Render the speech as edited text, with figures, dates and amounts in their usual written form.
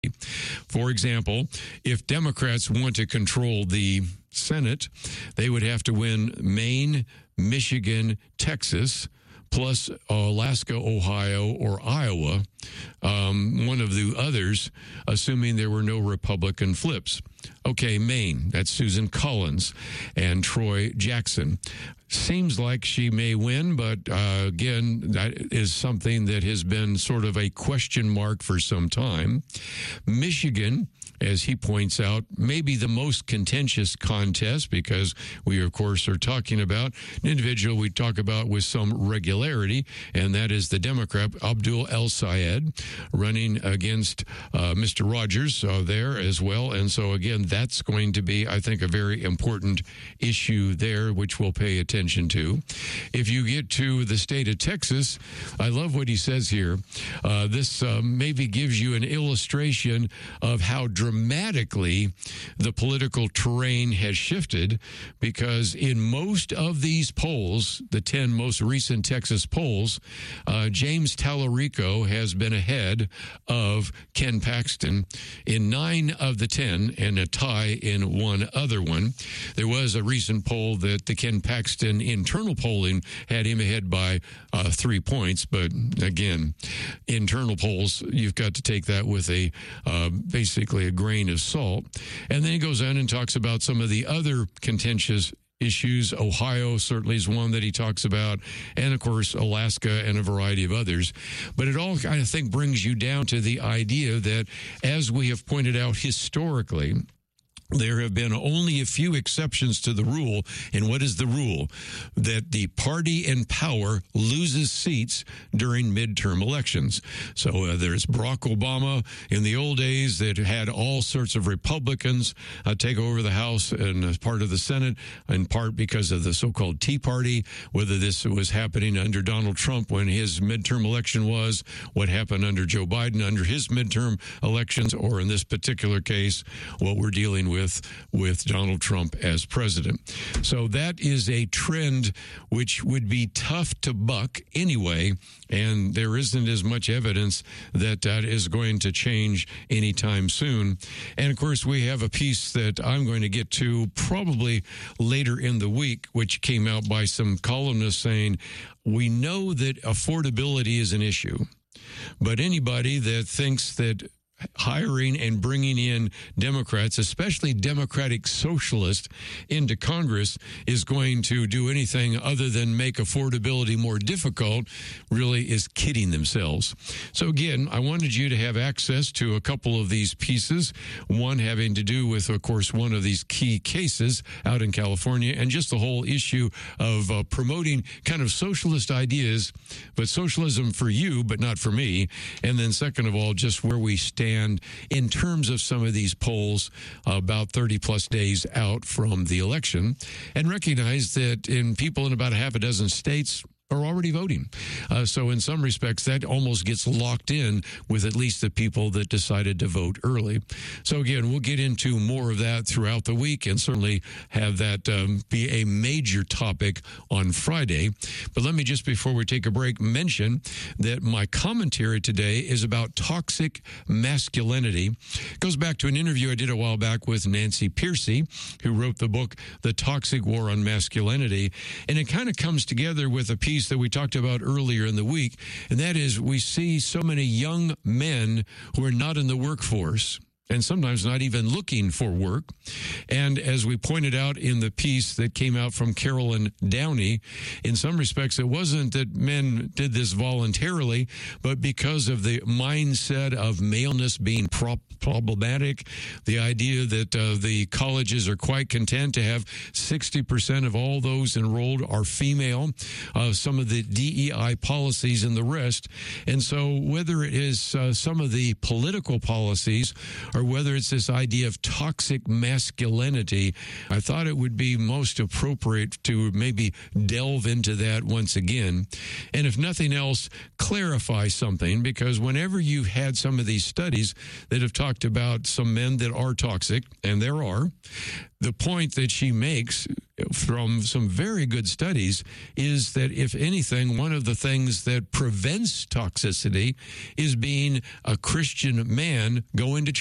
For example, if Democrats want to control the Senate, they would have to win Maine, Michigan, Texas, plus Alaska, Ohio, or Iowa, one of the others, assuming there were no Republican flips. Okay, Maine, that's Susan Collins and Troy Jackson. Seems like she may win, but again, that is something that has been sort of a question mark for some time. Michigan, as he points out, may be the most contentious contest because we, of course, are talking about an individual we talk about with some regularity, and that is the Democrat Abdul El-Sayed running against Mr. Rogers there as well. And so, again, that's going to be, I think, a very important issue there, which we'll pay attention to. If you get to the state of Texas, I love what he says here. This maybe gives you an illustration of how dramatically the political terrain has shifted, because in most of these polls, the 10 most recent Texas polls, James Tallarico has been ahead of Ken Paxton in 9 of the 10 and a tie in one other one. There was a recent poll that the Ken Paxton internal polling had him ahead by 3 points, but again, internal polls, you've got to take that with a basically a grain of salt. And then he goes on and talks about some of the other contentious issues. Ohio certainly is one that he talks about, and of course Alaska and a variety of others. But it all, I think, brings you down to the idea that, as we have pointed out historically, there have been only a few exceptions to the rule. And what is the rule? That the party in power loses seats during midterm elections. So there's Barack Obama in the old days that had all sorts of Republicans take over the House and part of the Senate, in part because of the so-called Tea Party, whether this was happening under Donald Trump when his midterm election was, what happened under Joe Biden under his midterm elections, or in this particular case, what we're dealing with Donald Trump as president. So that is a trend which would be tough to buck anyway, and there isn't as much evidence that that is going to change anytime soon. And of course, we have a piece that I'm going to get to probably later in the week, which came out by some columnists saying, we know that affordability is an issue, but anybody that thinks that hiring and bringing in Democrats, especially Democratic socialists, into Congress is going to do anything other than make affordability more difficult really is kidding themselves. So again, I wanted you to have access to a couple of these pieces, one having to do with, of course, one of these key cases out in California, and just the whole issue of promoting kind of socialist ideas, but socialism for you, but not for me. And then second of all, just where we stand in terms of some of these polls about 30 plus days out from the election, and recognize that in people in about a half a dozen states are already voting. So in some respects, that almost gets locked in with at least the people that decided to vote early. So again, we'll get into more of that throughout the week and certainly have that be a major topic on Friday. But let me just, before we take a break, mention that my commentary today is about toxic masculinity. It goes back to an interview I did a while back with Nancy Pearcey, who wrote the book, The Toxic War on Masculinity. And it kind of comes together with a piece that we talked about earlier in the week, and that is we see so many young men who are not in the workforce and sometimes not even looking for work. And as we pointed out in the piece that came out from Carolyn Downey, in some respects, it wasn't that men did this voluntarily, but because of the mindset of maleness being problematic, the idea that the colleges are quite content to have 60% of all those enrolled are female, some of the DEI policies and the rest. And so whether it is some of the political policies or or whether it's this idea of toxic masculinity, I thought it would be most appropriate to maybe delve into that once again. And if nothing else, clarify something, because whenever you've had some of these studies that have talked about some men that are toxic, and there are, the point that she makes from some very good studies is that, if anything, one of the things that prevents toxicity is being a Christian man going to church.